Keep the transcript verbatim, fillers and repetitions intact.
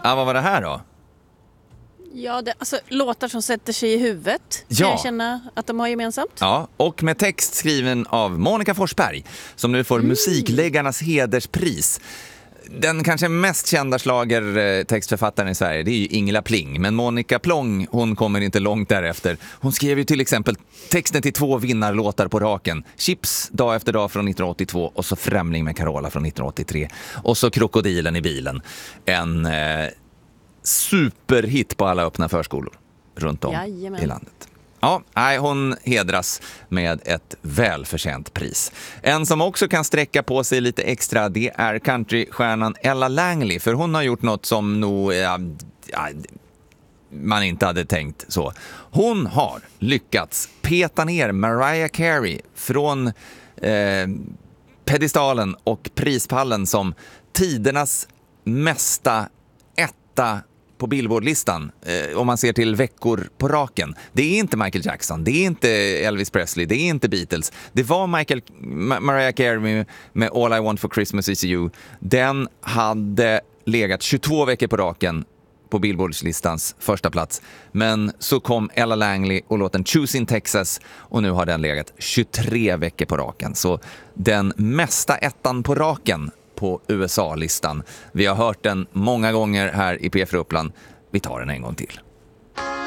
Ja, vad var det här då? Ja, det, alltså låtar som sätter sig i huvudet. Ja. Kan jag känna att de har gemensamt. Ja, och med text skriven av Monica Forsberg som nu får mm. musikläggarnas hederspris. Den kanske mest kända schlagertextförfattaren i Sverige, det är ju Ingela Pling. Men Monica Plong, hon kommer inte långt därefter. Hon skrev ju till exempel texten till två vinnarlåtar på raken. Chips dag efter dag från nittonhundraåttiotvå och så Främling med Carola från nittonhundraåttiotre. Och så Krokodilen i bilen. En eh, superhit på alla öppna förskolor runt om Jajamän. i landet. Ja, nej, hon hedras med ett välförtjänt pris. En som också kan sträcka på sig lite extra, det är countrystjärnan Ella Langley. För hon har gjort något som nog ja, ja, man inte hade tänkt så. Hon har lyckats peta ner Mariah Carey från eh, pedestalen och prispallen som tidernas mesta etta på Billboardlistan, eh, om man ser till veckor på raken. Det är inte Michael Jackson, det är inte Elvis Presley, det är inte Beatles. Det var Michael, Ma- Mariah Carey med, med All I Want for Christmas Is You. Den hade legat tjugotvå veckor på raken på Billboardslistans första plats. Men så kom Ella Langley och låten Choose in Texas och nu har den legat tjugotre veckor på raken. Så den mesta ettan på raken på U S A-listan. Vi har hört den många gånger här i P fyra Uppland. Vi tar den en gång till.